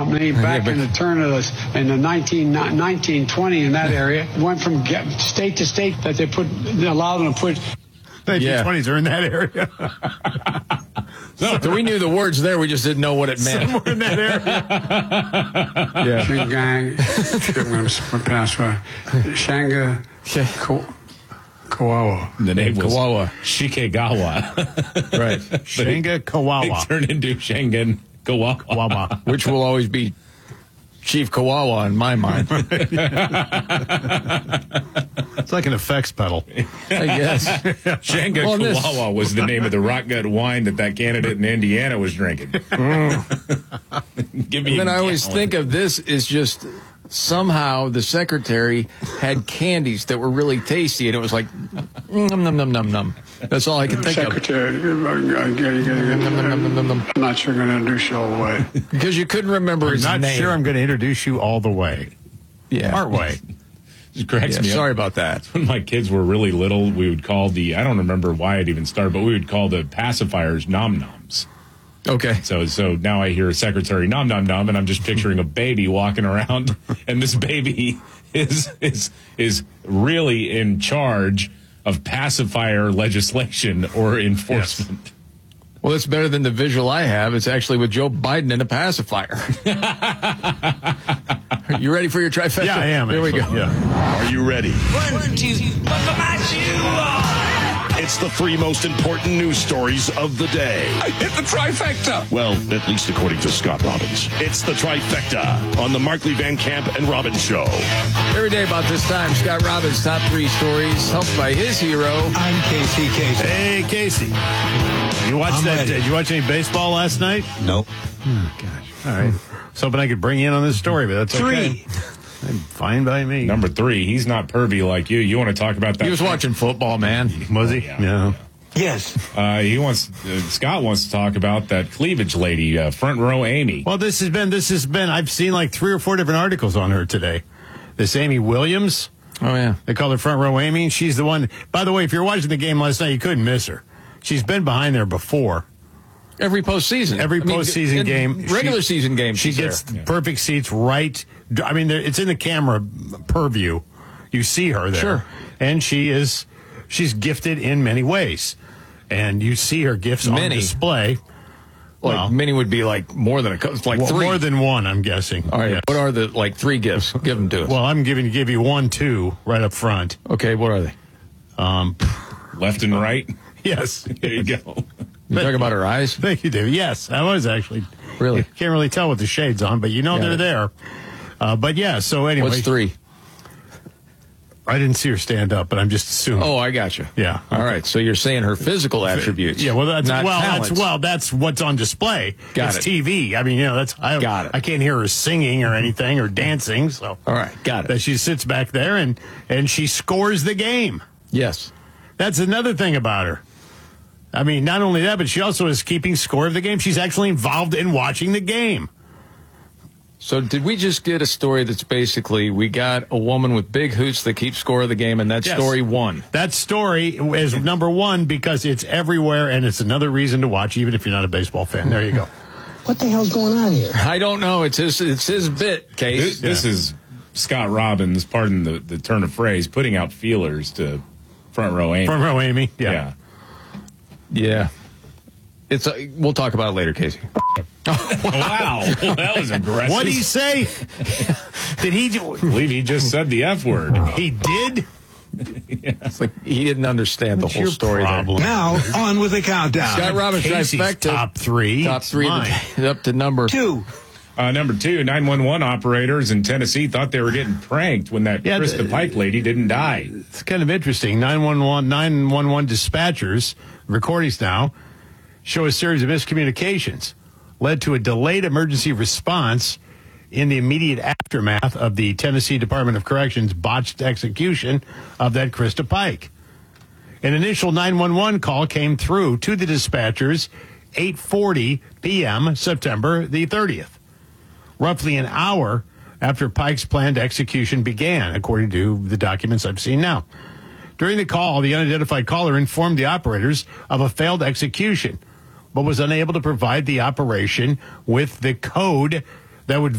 company back in the turn of in the 1920 in that area. Went from state to state that they allowed them to put. 1920s are in that area. No, so we knew the words there. We just didn't know what it meant. Somewhere in that area. Shingang. I'm going to pass by. Shanga. Kawawa. The name was Kawawa. Shikegawa. Right. Shanga Kawawa. It turned into Shangan Kawawa. Which will always be Chief Kawawa in my mind. It's like an effects pedal. I guess. Shanga Kawawa was the name of the rock gut wine that candidate in Indiana was drinking. Give me. And then I always think of this as just somehow the secretary had candies that were really tasty, and it was like, num, num, num, num, num. That's all I can think of. I'm not sure I'm going to introduce you all the way. Because you couldn't remember his I'm not name. sure I'm going to introduce you all the way. Yeah. Part way. It cracks me up. Sorry about that. When my kids were really little, we would call I don't remember why it even started, but we would call the pacifiers nom-noms. Okay. So now I hear a secretary nom nom nom, and I'm just picturing a baby walking around, and this baby is really in charge of pacifier legislation or enforcement. Yes. Well, it's better than the visual I have. It's actually with Joe Biden in a pacifier. You ready for your trifecta? Yeah, I am. Here we go. Yeah. Are you ready? 1, 2, buckle my shoe. It's the 3 most important news stories of the day. I hit the trifecta. Well, at least according to Scott Robbins. It's the trifecta on the Markley Van Camp and Robbins Show. Every day about this time, Scott Robbins' top 3 stories, helped by his hero. I'm Casey Kasem. Hey, Casey. You watched Did you watch any baseball last night? Nope. Oh, gosh. All right. I was hoping I could bring you in on this story, but that's okay. 3. Fine by me. Number 3, he's not pervy like you. You want to talk about that? He was watching football, man. Was he? Yeah. Yes. Scott wants to talk about that cleavage lady, front row Amy. Well, this has been, I've seen like 3 or 4 different articles on her today. This Amy Williams. Oh, yeah. They call her front row Amy. She's the one. By the way, if you're watching the game last night, you couldn't miss her. She's been behind there before. Every postseason. Postseason game. Regular season game. She gets perfect seats right. I mean, it's in the camera purview. You see her there. Sure. And she's gifted in many ways. And you see her gifts on display. Well, many would be like more than like 3. More than one, I'm guessing. All right. Yes. What are the 3 gifts? Give them to us. Well, I'm give you 1, 2 right up front. Okay, what are they? Left and right. Yes. There you go. You talking about her eyes? Thank you, David. Yes, I was actually. Really? Can't really tell with the shades on, but they're there. But yeah, so anyway. What's 3? I didn't see her stand up, but I'm just assuming. Oh, I got you. Yeah. All right. So you're saying her physical attributes. Yeah. Well, talents. that's what's on display. Got it's it. TV. I mean, Got it. I can't hear her singing or anything or dancing. So. All right. Got it. That she sits back there and she scores the game. Yes. That's another thing about her. I mean, not only that, but she also is keeping score of the game. She's actually involved in watching the game. So did we just get a story that's basically we got a woman with big hoots that keeps score of the game, and that story won? That story is number 1 because it's everywhere, and it's another reason to watch, even if you're not a baseball fan. There you go. What the hell's going on here? I don't know. It's his bit, Case. This is Scott Robbins, pardon the turn of phrase, putting out feelers to front row Amy. Front row Amy, Yeah. Yeah. We'll talk about it later, Casey. Wow. That was aggressive. What did he say? Did he? I believe he just said the F word. He did? It's like he didn't understand the whole story there. Now, on with the countdown. Scott Robbins, Casey's trifecta. top 3. Top 3 up to number 2. Number 2, 911 operators in Tennessee thought they were getting pranked when that Krista Pike lady didn't die. It's kind of interesting. 911 dispatchers, recordings now, show a series of miscommunications led to a delayed emergency response in the immediate aftermath of the Tennessee Department of Corrections botched execution of that Krista Pike. An initial 911 call came through to the dispatchers 8:40 p.m. September the 30th, roughly an hour after Pike's planned execution began, according to the documents I've seen now. During the call, the unidentified caller informed the operators of a failed execution, but was unable to provide the operation with the code that would